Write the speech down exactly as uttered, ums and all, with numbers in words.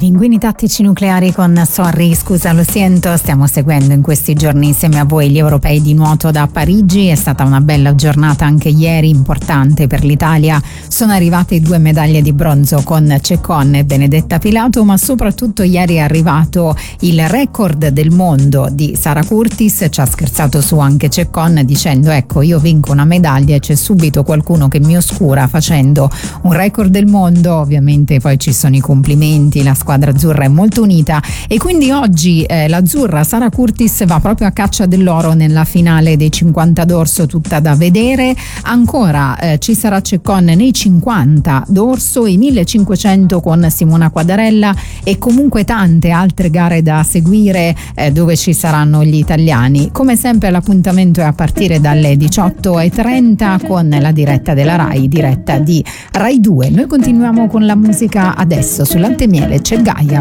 Pinguini tattici nucleari con Sorry, scusa lo siento. Stiamo seguendo in questi giorni insieme a voi gli europei di nuoto da Parigi. È stata una bella giornata anche ieri, importante per l'Italia. Sono arrivate due medaglie di bronzo con Ceccon e Benedetta Pilato, ma soprattutto ieri è arrivato il record del mondo di Sara Curtis. Ci ha scherzato su anche Ceccon dicendo: ecco, io vinco una medaglia e c'è subito qualcuno che mi oscura facendo un record del mondo. Ovviamente poi ci sono i complimenti, la squadra azzurra è molto unita e quindi oggi eh, l'azzurra Sara Curtis va proprio a caccia dell'oro nella finale dei cinquanta d'orso, tutta da vedere. Ancora eh, ci sarà Ceccon nei cinquanta d'orso, i millecinquecento con Simona Quadarella e comunque tante altre gare da seguire eh, dove ci saranno gli italiani. Come sempre l'appuntamento è a partire dalle diciotto e trenta con la diretta della Rai, diretta di Rai due. Noi continuiamo con la musica adesso sull'Antemiele. C'è Gaia.